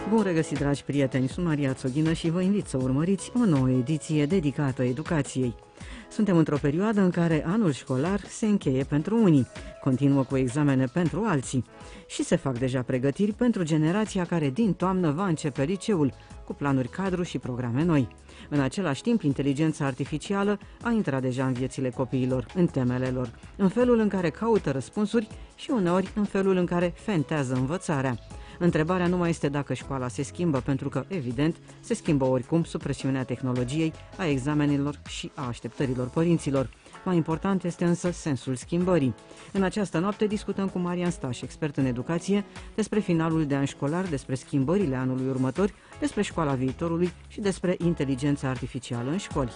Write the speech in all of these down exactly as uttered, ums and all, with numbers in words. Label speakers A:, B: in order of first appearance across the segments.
A: Bun regăsit, dragi prieteni! Sunt Maria Țoghină și vă invit să urmăriți o nouă ediție dedicată educației. Suntem într-o perioadă în care anul școlar se încheie pentru unii, continuă cu examene pentru alții și se fac deja pregătiri pentru generația care din toamnă va începe liceul, cu planuri cadru și programe noi. În același timp, inteligența artificială a intrat deja în viețile copiilor, în temele lor, în felul în care caută răspunsuri și uneori în felul în care fentează învățarea. Întrebarea nu mai este dacă școala se schimbă, pentru că, evident, se schimbă oricum sub presiunea tehnologiei, a examenelor și a așteptărilor părinților. Mai important este însă sensul schimbării. În această noapte discutăm cu Marian Staș, expert în educație, despre finalul de an școlar, despre schimbările anului următor, despre școala viitorului și despre inteligența artificială în școli.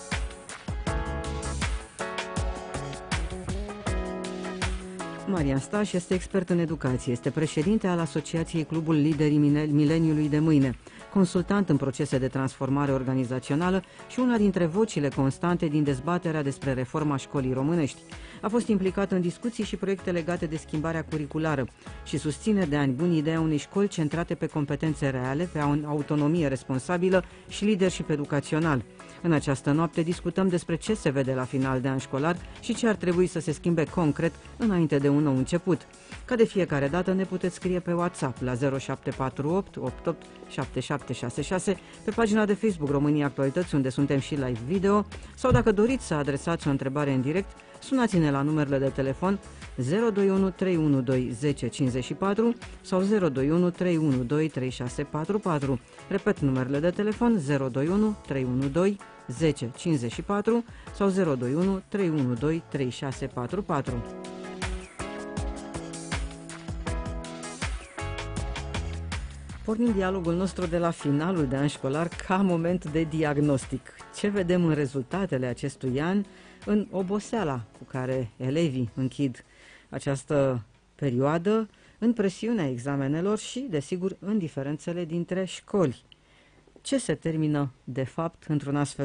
A: Marian Staș este expert în educație, este președinte al Asociației Clubul Liderii Mileniului de Mâine, consultant în procese de transformare organizațională și una dintre vocile constante din dezbaterea despre reforma școlii românești. A fost implicat în discuții și proiecte legate de schimbarea curriculară și susține de ani buni ideea unei școli centrate pe competențe reale, pe autonomie responsabilă și leadership educațional. În această noapte discutăm despre ce se vede la final de an școlar și ce ar trebui să se schimbe concret înainte de un nou început. Ca de fiecare dată ne puteți scrie pe WhatsApp la zero șapte patru opt opt opt șapte șapte șase șase, pe pagina de Facebook România Actualități, unde suntem și live video, sau dacă doriți să adresați o întrebare în direct, sunați-ne la numerele de telefon zero doi unu trei unu doi zece cincizeci și patru sau zero doi unu trei unu doi trei șase patru patru. Repet numerele de telefon zero doi unu trei unu doi zece cincizeci și patru sau zero doi unu trei unu doi trei șase patru patru. Pornim dialogul nostru de la finalul de an școlar ca moment de diagnostic. Ce vedem în rezultatele acestui an, în oboseala cu care elevii închid această perioadă, în presiunea examenelor și, desigur, în diferențele dintre școli. Ce se termină, de fapt, într-un astfel